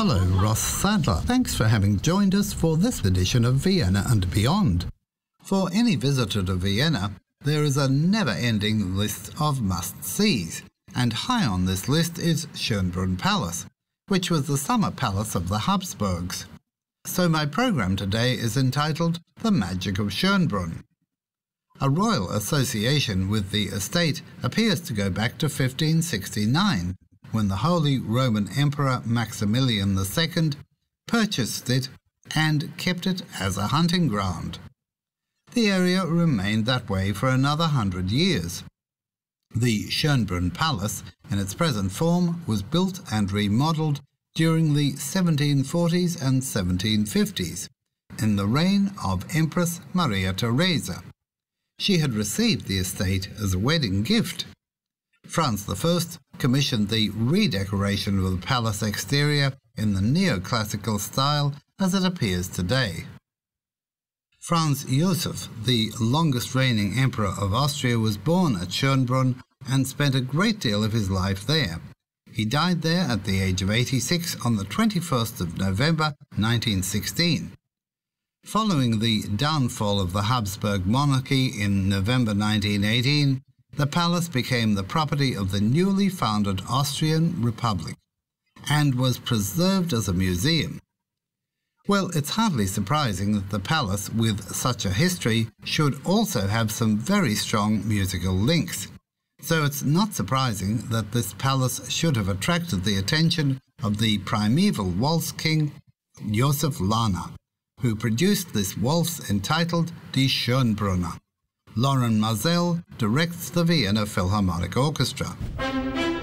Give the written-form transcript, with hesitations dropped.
Hello, Ross Sadler. Thanks for having joined us for this edition of Vienna and Beyond. For any visitor to Vienna, there is a never-ending list of must-sees, and high on this list is Schönbrunn Palace, which was the summer palace of the Habsburgs. So my program today is entitled The Magic of Schönbrunn. A royal association with the estate appears to go back to 1569, when the Holy Roman Emperor Maximilian II purchased it and kept it as a hunting ground. The area remained that way for another 100 years. The Schönbrunn Palace, in its present form, was built and remodelled during the 1740s and 1750s, in the reign of Empress Maria Theresa. She had received the estate as a wedding gift. Franz I commissioned the redecoration of the palace exterior in the neoclassical style as it appears today. Franz Josef, the longest reigning emperor of Austria, was born at Schönbrunn and spent a great deal of his life there. He died there at the age of 86 on the 21st of November 1916. Following the downfall of the Habsburg monarchy in November 1918, the palace became the property of the newly founded Austrian Republic and was preserved as a museum. Well, it's hardly surprising that the palace, with such a history, should also have some very strong musical links. So it's not surprising that this palace should have attracted the attention of the primeval waltz king Josef Lahner, who produced this waltz entitled Die Schönbrunner. Loren Maazel directs the Vienna Philharmonic Orchestra.